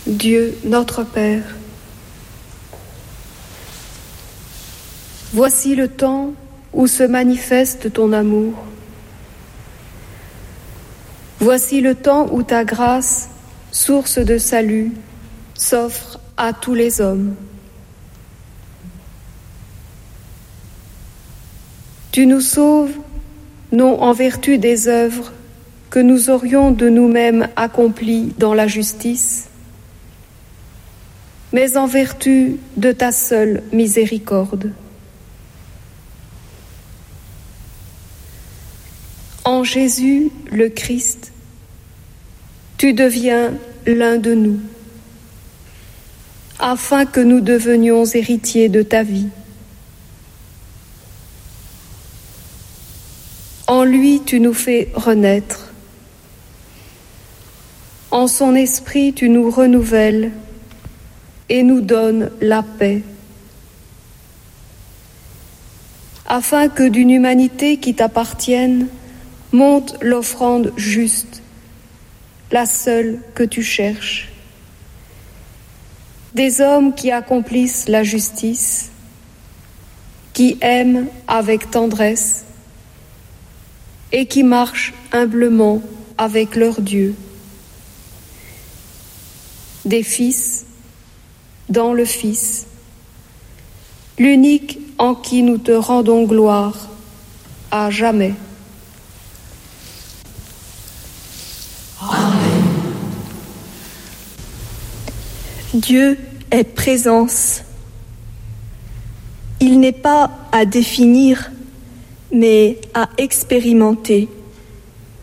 Dieu notre Père. Voici le temps où se manifeste ton amour. Voici le temps où ta grâce, source de salut, s'offre à tous les hommes. Tu nous sauves, non en vertu des œuvres que nous aurions de nous-mêmes accomplies dans la justice, mais en vertu de ta seule miséricorde. En Jésus le Christ, tu deviens l'un de nous, afin que nous devenions héritiers de ta vie. En lui, tu nous fais renaître. En son esprit, tu nous renouvelles et nous donnes la paix, afin que d'une humanité qui t'appartienne monte l'offrande juste, la seule que tu cherches. Des hommes qui accomplissent la justice, qui aiment avec tendresse et qui marchent humblement avec leur Dieu. Des fils dans le Fils, l'unique en qui nous te rendons gloire à jamais. Amen. Dieu est présence. Il n'est pas à définir, mais à expérimenter.